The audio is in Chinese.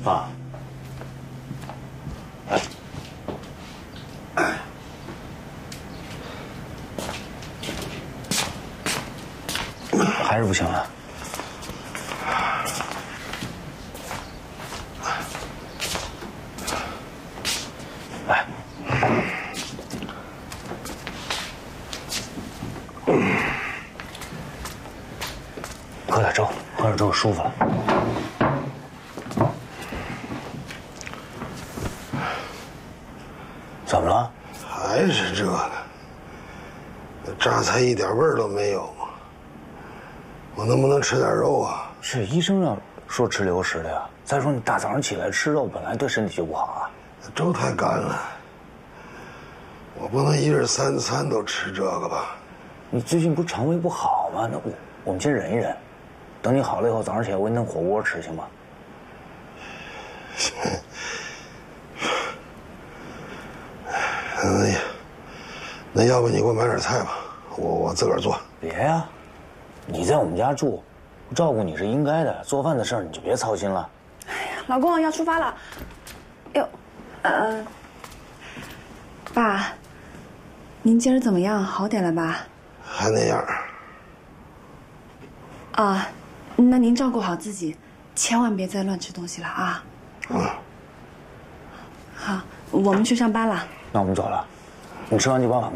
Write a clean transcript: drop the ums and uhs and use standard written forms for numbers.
爸，还是不行啊。来，喝点粥，喝点粥舒服了。怎么了？ 还是这个，那榨菜一点味儿都没有。我能不能吃点肉啊？ 是医生要说吃流食的呀。再说你大早上起来吃肉，本来对身体就不好啊。 粥太干了，我不能一日3餐都吃这个吧？ 你最近不是肠胃不好吗？那我们先忍一忍，等你好了以后，早上起来我给你弄火锅吃，行吗？ 那要不你给我买点菜吧，我自个儿做。 别呀，你在我们家住，照顾你是应该的，做饭的事儿你就别操心了。 哎呀，老公要出发了。哟，爸，您今儿怎么样？好点了吧？ 还那样。 啊，那您照顾好自己，千万别再乱吃东西了啊。好，我们去上班了。 那我们走了，你吃完就把碗